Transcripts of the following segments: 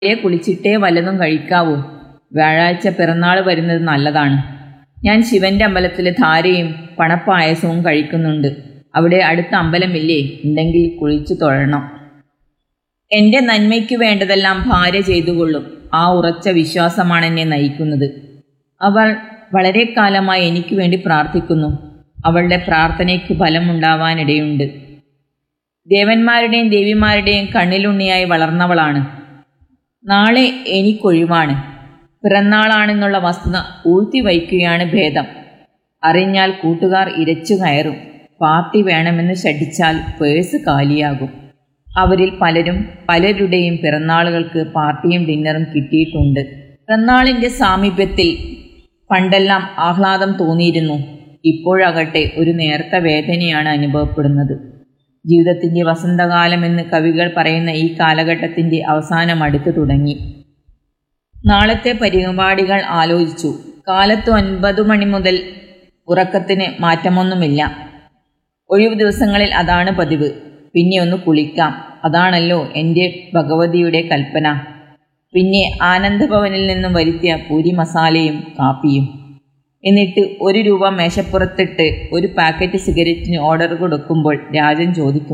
കുളിച്ചിട്ടേ വല്ലതും കഴിക്കാവൂ. വ്യാഴാഴ്ച പിറന്നാൾ വരുന്നത് നല്ലതാണ്. ഞാൻ ശിവന്റെ അമ്പലത്തിൽ ധാരയും പണപ്പായസവും കഴിക്കുന്നുണ്ട്. അവിടെ അടുത്ത അമ്പലമില്ലേ? ഉണ്ടെങ്കിൽ കുളിച്ചു തൊഴണം. എൻ്റെ നന്മയ്ക്കു വേണ്ടതെല്ലാം ഭാര്യ ചെയ്തുകൊള്ളും. ആ ഉറച്ച വിശ്വാസമാണ് എന്നെ നയിക്കുന്നത്. അവൾ വളരെ കാലമായി എനിക്ക് വേണ്ടി പ്രാർത്ഥിക്കുന്നു. അവളുടെ പ്രാർത്ഥനയ്ക്ക് ഫലമുണ്ടാവാനിടയുണ്ട്. ദേവന്മാരുടെയും ദേവിമാരുടെയും കണ്ണിലുണ്ണിയായി വളർന്നവളാണ്. നാളെ എനിക്കൊഴിവാണ്. പിറന്നാളാണെന്നുള്ള വസ്തുത ഊഴ്ത്തി വയ്ക്കുകയാണ് ഭേദം. അറിഞ്ഞാൽ കൂട്ടുകാർ ഇരച്ചു കയറും. പാർട്ടി വേണമെന്ന് ശഠിച്ചാൽ പേഴ്സ് കാലിയാകും. അവരിൽ പലരുടെയും പിറന്നാളുകൾക്ക് പാർട്ടിയും ഡിന്നറും കിട്ടിയിട്ടുണ്ട്. പിറന്നാളിൻ്റെ സാമീപ്യത്തിൽ പണ്ടെല്ലാം ആഹ്ലാദം തോന്നിയിരുന്നു. ഇപ്പോഴാകട്ടെ ഒരു നേർത്ത വേദനയാണ് അനുഭവപ്പെടുന്നത്. ജീവിതത്തിൻ്റെ വസന്തകാലമെന്ന് കവികൾ പറയുന്ന ഈ കാലഘട്ടത്തിൻ്റെ അവസാനം അടുത്തു തുടങ്ങി. നാളത്തെ പരിപാടികൾ ആലോചിച്ചു. കാലത്ത് 9 മണി മുതൽ ഉറക്കത്തിന് മാറ്റമൊന്നുമില്ല. ഒഴിവു ദിവസങ്ങളിൽ അതാണ് പതിവ്. പിന്നെ ഒന്ന് കുളിക്കാം. അതാണല്ലോ എൻ്റെ ഭഗവതിയുടെ കൽപ്പന. പിന്നെ ആനന്ദഭവനിൽ നിന്നും വരുത്തിയ പൂരി മസാലയും കാപ്പിയും. എന്നിട്ട് 1 രൂപ മേശപ്പുറത്തിട്ട് ഒരു പാക്കറ്റ് സിഗരറ്റിന് ഓർഡർ കൊടുക്കുമ്പോൾ രാജൻ ചോദിക്കും,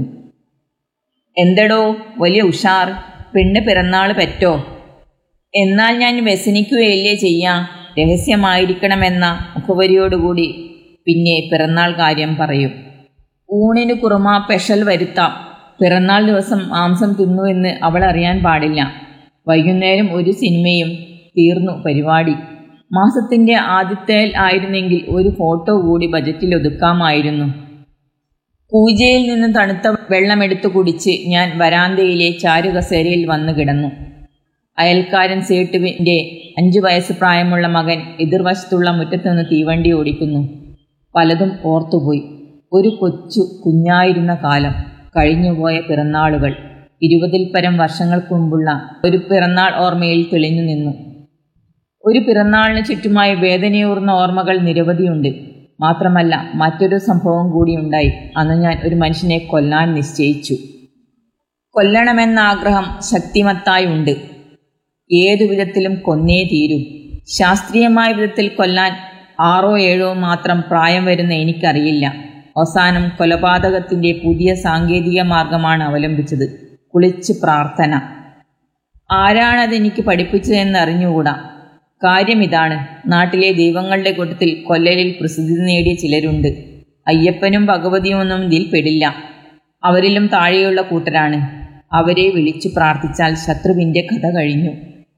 എന്തടോ വലിയ ഉഷാർ, പെണ്ണ് പിറന്നാൾ പെറ്റോ? എന്നാൽ ഞാൻ വ്യസനിക്കുകയല്ലേ ചെയ്യാം. രഹസ്യമായിരിക്കണമെന്ന മുഖവരിയോടുകൂടി പിന്നെ പിറന്നാൾ കാര്യം പറയും. ഊണിന് കുറുമ സ്പെഷ്യൽ വരുത്താം. പിറന്നാൾ ദിവസം മാംസം തിന്നുവെന്ന് അവൾ അറിയാൻ പാടില്ല. വൈകുന്നേരം ഒരു സിനിമയും, തീർന്നു പരിപാടി. മാസത്തിൻ്റെ ആദ്യത്തേൽ ആയിരുന്നെങ്കിൽ ഒരു ഫോട്ടോ കൂടി ബജറ്റിൽ ഒതുക്കാമായിരുന്നു. കൂജയിൽ നിന്ന് തണുത്ത വെള്ളമെടുത്തു കുടിച്ച് ഞാൻ വരാന്തയിലെ ചാരുകസേരയിൽ വന്നു കിടന്നു. അയൽക്കാരൻ സേട്ടുവിൻ്റെ 5 വയസ്സ് പ്രായമുള്ള മകൻ എതിർവശത്തുള്ള മുറ്റത്തുനിന്ന് തീവണ്ടി ഓടിക്കുന്നു. പലതും ഓർത്തുപോയി. ഒരു കുഞ്ഞായിരുന്ന കാലം, കഴിഞ്ഞുപോയ പിറന്നാളുകൾ. 20-ൽ പരം വർഷങ്ങൾക്ക് മുമ്പുള്ള ഒരു പിറന്നാൾ ഓർമ്മയിൽ തെളിഞ്ഞു നിന്നു. ഒരു പിറന്നാളിന് ചുറ്റുമായി വേദനയൂർന്ന ഓർമ്മകൾ നിരവധിയുണ്ട്. മാത്രമല്ല, മറ്റൊരു സംഭവം കൂടിയുണ്ടായി. അന്ന് ഞാൻ ഒരു മനുഷ്യനെ കൊല്ലാൻ നിശ്ചയിച്ചു. കൊല്ലണമെന്ന ആഗ്രഹം ശക്തിമത്തായി ഉണ്ട്. ഏതു വിധത്തിലും കൊന്നേ തീരൂ. ശാസ്ത്രീയമായ വിധത്തിൽ കൊല്ലാൻ 6 or 7 മാത്രം പ്രായം വരുന്ന എനിക്കറിയില്ല. അവസാനം കൊലപാതകത്തിൻ്റെ പുതിയ സാങ്കേതിക മാർഗമാണ് അവലംബിച്ചത്. കുളിച്ച് പ്രാർത്ഥന. ആരാണതെനിക്ക് പഠിപ്പിച്ചതെന്ന് അറിഞ്ഞുകൂടാ. കാര്യം ഇതാണ്. നാട്ടിലെ ദൈവങ്ങളുടെ കൂട്ടത്തിൽ കൊല്ലലിൽ പ്രസിദ്ധി നേടിയ ചിലരുണ്ട്. അയ്യപ്പനും ഭഗവതിയൊന്നും ഇതിൽ പെടില്ല. അവരിലും താഴെയുള്ള കൂട്ടരാണ്. അവരെ വിളിച്ചു പ്രാർത്ഥിച്ചാൽ ശത്രുവിൻ്റെ കഥ കഴിഞ്ഞു.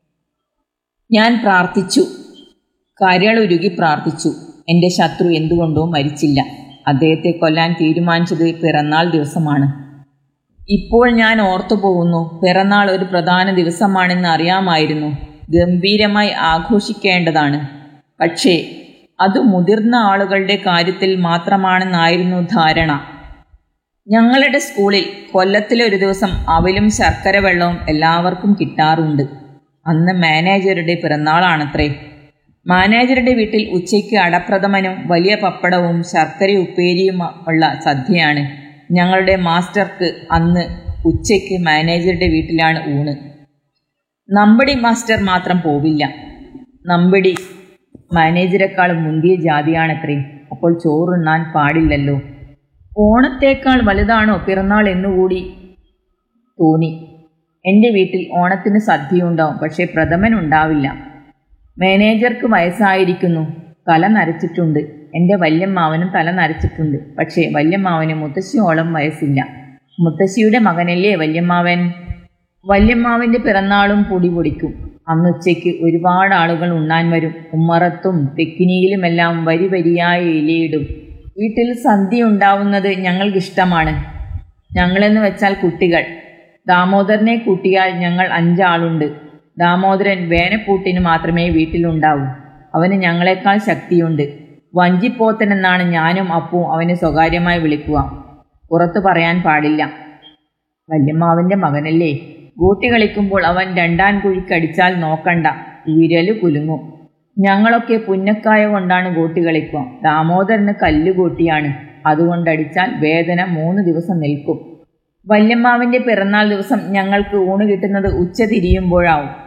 ഞാൻ പ്രാർത്ഥിച്ചു, കരളുരുകി പ്രാർത്ഥിച്ചു. എൻ്റെ ശത്രു എന്തുകൊണ്ടോ മരിച്ചില്ല. അദ്ദേഹത്തെ കൊല്ലാൻ തീരുമാനിച്ചത് പിറന്നാൾ ദിവസമാണ്. ഇപ്പോൾ ഞാൻ ഓർത്തു പോകുന്നു, പിറന്നാൾ ഒരു പ്രധാന ദിവസമാണെന്ന് അറിയാമായിരുന്നു. ഗംഭീരമായി ആഘോഷിക്കേണ്ടതാണ്. പക്ഷേ അത് മുതിർന്ന ആളുകളുടെ കാര്യത്തിൽ മാത്രമാണെന്നായിരുന്നു ധാരണ. ഞങ്ങളുടെ സ്കൂളിൽ കൊല്ലത്തിലൊരു ദിവസം അവലും ശർക്കര വെള്ളവും എല്ലാവർക്കും കിട്ടാറുണ്ട്. അന്ന് മാനേജറുടെ പിറന്നാളാണത്രേ. മാനേജറുടെ വീട്ടിൽ ഉച്ചയ്ക്ക് അടപ്രഥമനും വലിയ പപ്പടവും ശർക്കര ഉപ്പേരിയും ഉള്ള സദ്യയാണ്. ഞങ്ങളുടെ മാസ്റ്റർക്ക് അന്ന് ഉച്ചയ്ക്ക് മാനേജറുടെ വീട്ടിലാണ് ഊണ്. നമ്പടി മാസ്റ്റർ മാത്രം പോവില്ല. നമ്പടി മാനേജരെക്കാൾ മുന്തിയ ജാതിയാണത്രേ. അപ്പോൾ ചോറുണ്ണാൻ പാടില്ലല്ലോ. ഓണത്തേക്കാൾ വലുതാണോ പിറന്നാൾ എന്നുകൂടി തോന്നി. എൻ്റെ വീട്ടിൽ ഓണത്തിന് സദ്യയുണ്ടാവും, പക്ഷേ പ്രഥമൻ ഉണ്ടാവില്ല. മാനേജർക്ക് വയസ്സായിരിക്കുന്നു. തല നരച്ചിട്ടുണ്ട്. എൻ്റെ വല്യമ്മാവനും തല നരച്ചിട്ടുണ്ട്. പക്ഷേ വല്യമ്മാവന് മുത്തശ്ശിയോളം വയസ്സില്ല. മുത്തശ്ശിയുടെ മകനല്ലേ വല്യമ്മാവൻ. വല്യമ്മാവിൻ്റെ പിറന്നാളും പൊടി പൊടിക്കും. അന്ന് ഉച്ചയ്ക്ക് ഒരുപാട് ആളുകൾ ഉണ്ണാൻ വരും. ഉമ്മറത്തും തെക്കിനിയിലുമെല്ലാം വരി വരിയായ ഇലയിടും. വീട്ടിൽ സദ്യ ഉണ്ടാവുന്നത് ഞങ്ങൾക്കിഷ്ടമാണ്. ഞങ്ങളെന്ന് വെച്ചാൽ കുട്ടികൾ. ദാമോദരനെ കൂട്ടിയാൽ ഞങ്ങൾ 5 ആളുണ്ട്. ദാമോദരൻ വേനപ്പൂട്ടിന് മാത്രമേ വീട്ടിലുണ്ടാവൂ. അവന് ഞങ്ങളെക്കാൾ ശക്തിയുണ്ട്. വഞ്ചിപ്പോത്തനെന്നാണ് ഞാനും അപ്പവും അവനെ സ്വകാര്യമായി വിളിക്കുക. പുറത്തു പറയാൻ പാടില്ല. വല്യമ്മാവിൻ്റെ മകനല്ലേ. ഗോട്ടി കളിക്കുമ്പോൾ അവൻ 2 കുഴിക്കടിച്ചാൽ നോക്കണ്ട, വിരല് കുലുങ്ങും. ഞങ്ങളൊക്കെ പുന്നക്കായ കൊണ്ടാണ് ഗോട്ടി കളിക്കുക. ദാമോദരന് കല്ലുകൂട്ടിയാണ്. അതുകൊണ്ടടിച്ചാൽ വേദന 3 ദിവസം നിൽക്കും. വല്യമ്മാവിൻ്റെ പിറന്നാൾ ദിവസം ഞങ്ങൾക്ക് ഊണ് കിട്ടുന്നത് ഉച്ച തിരിയുമ്പോഴാവും.